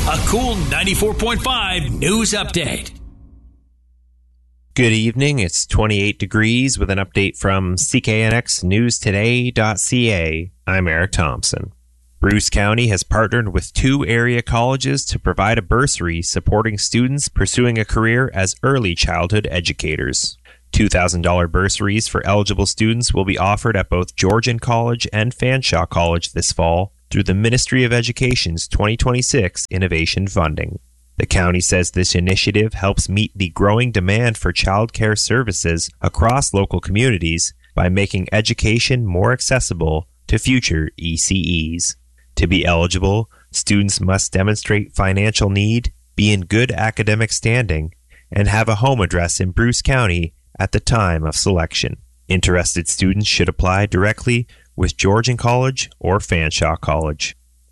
A Cool 94.5 news update. Good evening. It's 28 degrees with an update from CKNXNewsToday.ca. I'm Eric Thompson. Bruce County has partnered with 2 area colleges to provide a bursary supporting students pursuing a career as early childhood educators. $2,000 bursaries for eligible students will be offered at both Georgian College and Fanshawe College this fall through the Ministry of Education's 2026 Innovation Funding. The county says this initiative helps meet the growing demand for childcare services across local communities by making education more accessible to future ECEs. To be eligible, students must demonstrate financial need, be in good academic standing, and have a home address in Bruce County at the time of selection. Interested students should apply directly with Georgian College or Fanshawe College.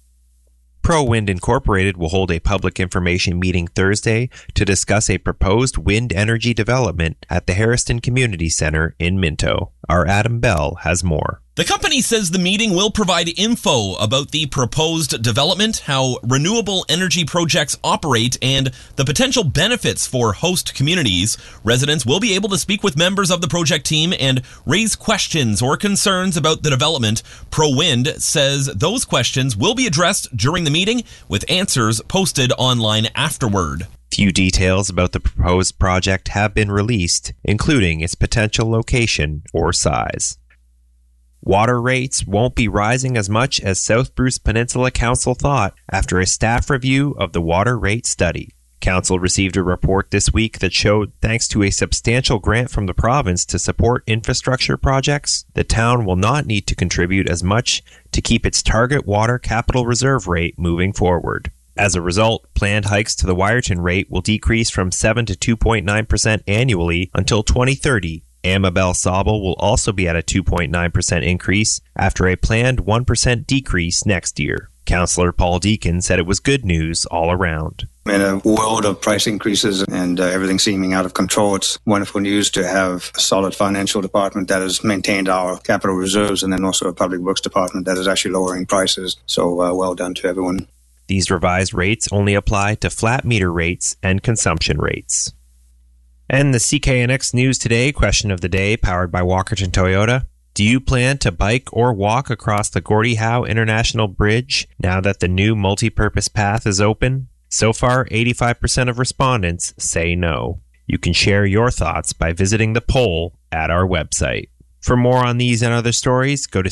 ProWind Incorporated will hold a public information meeting Thursday to discuss a proposed wind energy development at the Harrison Community Center in Minto. Our Adam Bell has more. The company says the meeting will provide info about the proposed development, how renewable energy projects operate, and the potential benefits for host communities. Residents will be able to speak with members of the project team and raise questions or concerns about the development. ProWind says those questions will be addressed during the meeting, with answers posted online afterward. Few details about the proposed project have been released, including its potential location or size. Water rates won't be rising as much as South Bruce Peninsula Council thought after a staff review of the water rate study. Council received a report this week that showed, thanks to a substantial grant from the province to support infrastructure projects, the town will not need to contribute as much to keep its target water capital reserve rate moving forward. As a result, planned hikes to the Wyerton rate will decrease from 7 to 2.9% annually until 2030. Amabel Sauble will also be at a 2.9% increase after a planned 1% decrease next year. Councillor Paul Deacon said it was good news all around. In a world of price increases and everything seeming out of control, it's wonderful news to have a solid financial department that has maintained our capital reserves, and then also a public works department that is actually lowering prices. So well done to everyone. These revised rates only apply to flat meter rates and consumption rates. And the CKNX News Today question of the day, powered by Walkerton Toyota. Do you plan to bike or walk across the Gordie Howe International Bridge now that the new multi-purpose path is open? So far, 85% of respondents say no. You can share your thoughts by visiting the poll at our website. For more on these and other stories, go to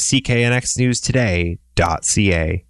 cknxnewstoday.ca.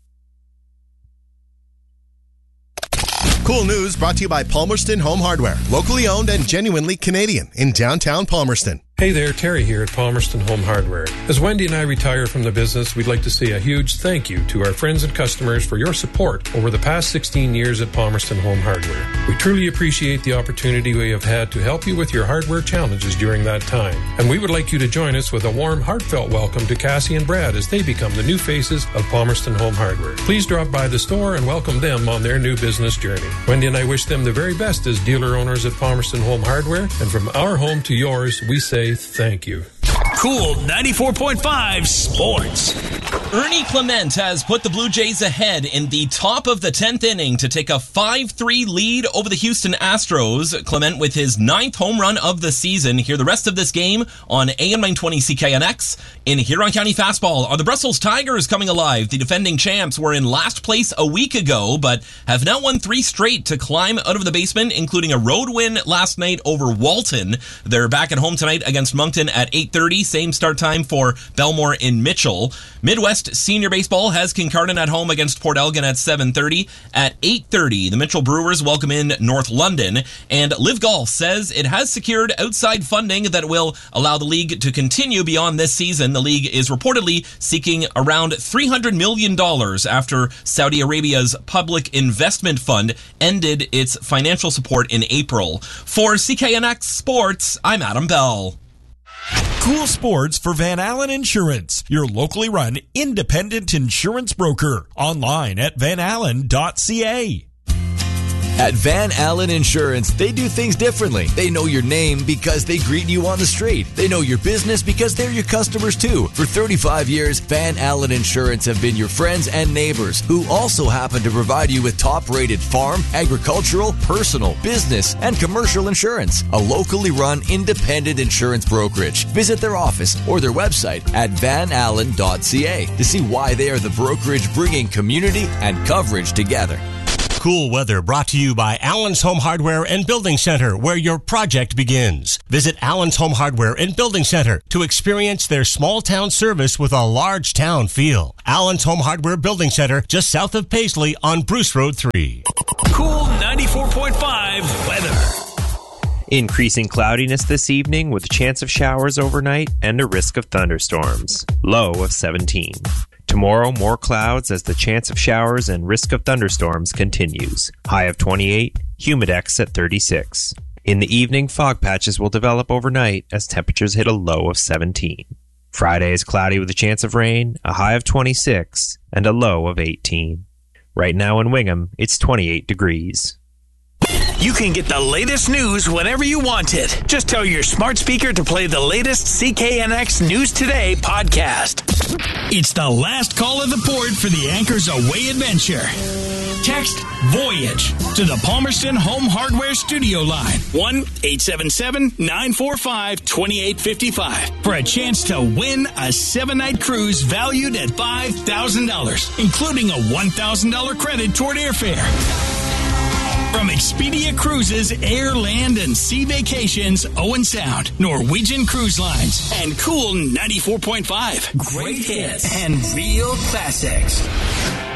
Cool News brought to you by Palmerston Home Hardware, locally owned and genuinely Canadian in downtown Palmerston. Hey there, Terry here at Palmerston Home Hardware. As Wendy and I retire from the business, we'd like to say a huge thank you to our friends and customers for your support over the past 16 years at Palmerston Home Hardware. We truly appreciate the opportunity we have had to help you with your hardware challenges during that time. And we would like you to join us with a warm, heartfelt welcome to Cassie and Brad as they become the new faces of Palmerston Home Hardware. Please drop by the store and welcome them on their new business journey. Wendy and I wish them the very best as dealer owners at Palmerston Home Hardware. And from our home to yours, we say thank you. Cool 94.5 Sports. Ernie Clement has put the Blue Jays ahead in the top of the 10th inning to take a 5-3 lead over the Houston Astros. Clement with his 9th home run of the season. Hear the rest of this game on AM 920 CKNX. In Huron County Fastball, are the Brussels Tigers coming alive? The defending champs were in last place a week ago, but have now won 3 straight to climb out of the basement, including a road win last night over Walton. They're back at home tonight against Moncton at 8:30. Same start time for Belmore in Mitchell. Midwest Senior Baseball has Kincardine at home against Port Elgin at 7:30. At 8:30, the Mitchell Brewers welcome in North London. And Live Golf says it has secured outside funding that will allow the league to continue beyond this season. The league is reportedly seeking around $300 million after Saudi Arabia's Public Investment Fund ended its financial support in April. For CKNX Sports, I'm Adam Bell. Cool Sports for Van Allen Insurance, your locally run independent insurance broker. Online at vanallen.ca. At Van Allen Insurance, they do things differently. They know your name because they greet you on the street. They know your business because they're your customers too. For 35 years, Van Allen Insurance have been your friends and neighbors who also happen to provide you with top-rated farm, agricultural, personal, business, and commercial insurance. A locally run independent insurance brokerage. Visit their office or their website at vanallen.ca to see why they are the brokerage bringing community and coverage together. Cool weather brought to you by Allen's Home Hardware and Building Center, where your project begins. Visit Allen's Home Hardware and Building Center to experience their small town service with a large town feel. Allen's Home Hardware Building Center, just south of Paisley on Bruce Road 3. Cool 94.5 weather. Increasing cloudiness this evening with a chance of showers overnight and a risk of thunderstorms. Low of 17. Tomorrow, more clouds as the chance of showers and risk of thunderstorms continues. High of 28, humidex at 36. In the evening, fog patches will develop overnight as temperatures hit a low of 17. Friday is cloudy with a chance of rain, a high of 26, and a low of 18. Right now in Wingham, it's 28 degrees. You can get the latest news whenever you want it. Just tell your smart speaker to play the latest CKNX News Today podcast. It's the last call of the port for the Anchors Away adventure. Text Voyage to the Palmerston Home Hardware Studio line, 1-877-945-2855, for a chance to win a 7-night cruise valued at $5,000, including a $1,000 credit toward airfare. From Expedia Cruises, Air, Land, and Sea Vacations, Owen Sound, Norwegian Cruise Lines, and Cool 94.5. Great hits and real classics.